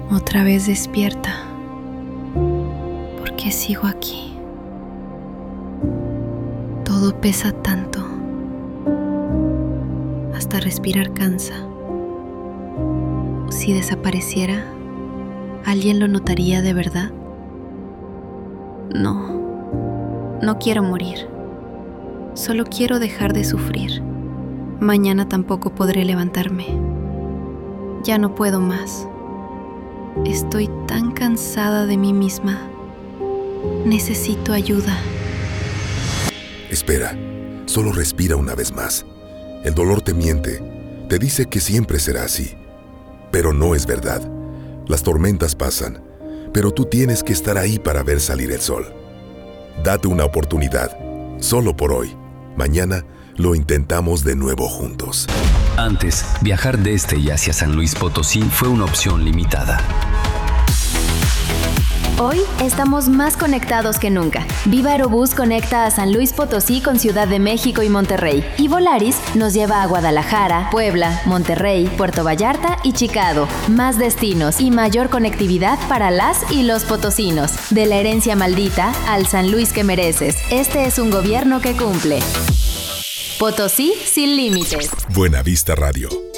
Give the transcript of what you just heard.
Otra vez despierta. ¿Por qué sigo aquí? Todo pesa tanto. Hasta respirar cansa. Si desapareciera, ¿alguien lo notaría de verdad? No quiero morir. Solo quiero dejar de sufrir. Mañana tampoco podré levantarme. Ya no puedo más. Estoy tan cansada de mí misma. Necesito ayuda. Espera, solo respira una vez más. El dolor te miente, te dice que siempre será así. Pero no es verdad. Las tormentas pasan, pero tú tienes que estar ahí para ver salir el sol. Date una oportunidad, solo por hoy. Mañana lo intentamos de nuevo juntos. Antes, viajar desde y hacia San Luis Potosí fue una opción limitada. Hoy estamos más conectados que nunca. Viva Aerobús conecta a San Luis Potosí con Ciudad de México y Monterrey. Y Volaris nos lleva a Guadalajara, Puebla, Monterrey, Puerto Vallarta y Chicago. Más destinos y mayor conectividad para las y los potosinos. De la herencia maldita al San Luis que mereces. Este es un gobierno que cumple. Potosí sin límites. Buena Vista Radio.